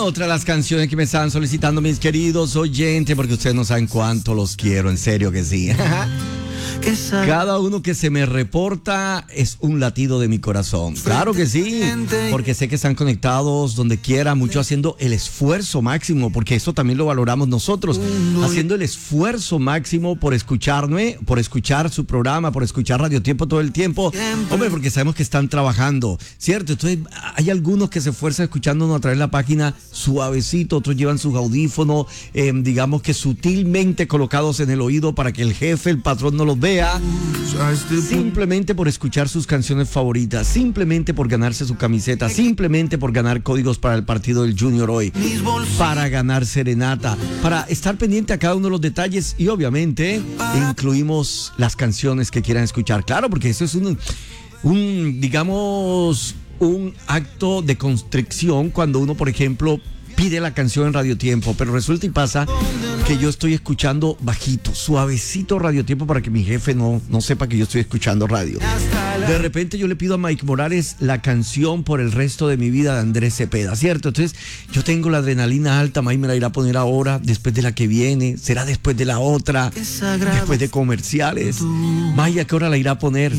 otra de las canciones que me están solicitando mis queridos oyentes, porque ustedes no saben cuánto los quiero, en serio que sí. Cada uno que se me reporta es un latido de mi corazón. Claro que sí, porque sé que están conectados donde quiera, mucho haciendo el esfuerzo máximo, porque eso también lo valoramos nosotros, haciendo el esfuerzo máximo por escucharme, por escuchar su programa, por escuchar Radio Tiempo todo el tiempo. Hombre, porque sabemos que están trabajando, ¿cierto? Entonces hay algunos que se esfuerzan escuchándonos a través de la página suavecito, otros llevan sus audífonos, digamos que sutilmente colocados en el oído para que el jefe, el patrón no los vea. Simplemente por escuchar sus canciones favoritas, simplemente por ganarse su camiseta, simplemente por ganar códigos para el partido del Junior hoy, para ganar serenata, para estar pendiente a cada uno de los detalles y obviamente incluimos las canciones que quieran escuchar. Claro, porque eso es digamos, un acto de constricción cuando uno, por ejemplo, pide la canción en Radio Tiempo, pero resulta y pasa que yo estoy escuchando bajito, suavecito Radio Tiempo para que mi jefe no sepa que yo estoy escuchando radio. De repente yo le pido a Mike Morales la canción Por el resto de mi vida de Andrés Cepeda, ¿cierto? Entonces yo tengo la adrenalina alta, Mike me la irá a poner ahora, después de la que viene, será después de la otra, después de comerciales. Mike, ¿a qué hora la irá a poner?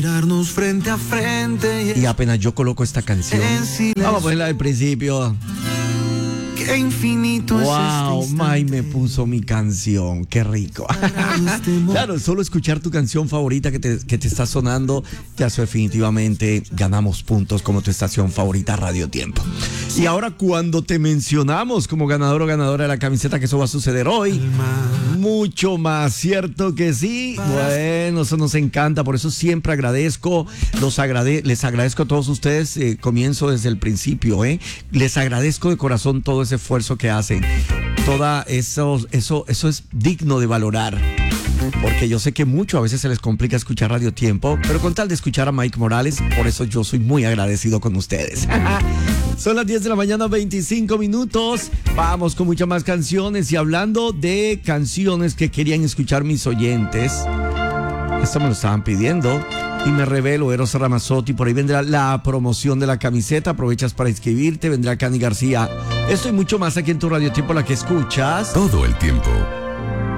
Y apenas yo coloco esta canción, vamos a ponerla del principio. Qué infinito wow, es May me puso mi canción, qué rico. Claro, solo escuchar tu canción favorita que te está sonando, ya eso definitivamente ganamos puntos como tu estación favorita Radio Tiempo. Y ahora cuando te mencionamos como ganador o ganadora de la camiseta, que eso va a suceder hoy, mucho más, ¿cierto que sí? Bueno, eso nos encanta, por eso siempre agradezco, les agradezco a todos ustedes, comienzo desde el principio, les agradezco de corazón todo ese esfuerzo que hacen. Eso es digno de valorar, porque yo sé que mucho a veces se les complica escuchar Radio Tiempo, pero con tal de escuchar a Mike Morales, por eso yo soy muy agradecido con ustedes. Son las 10 de la mañana, 25 minutos. Vamos con muchas más canciones, y hablando de canciones que querían escuchar mis oyentes, esto me lo estaban pidiendo y me revelo, Eros Ramazzotti. Por ahí vendrá la promoción de la camiseta, aprovechas para inscribirte, vendrá Cani García. Esto y mucho más aquí en tu Radio Tiempo, la que escuchas todo el tiempo.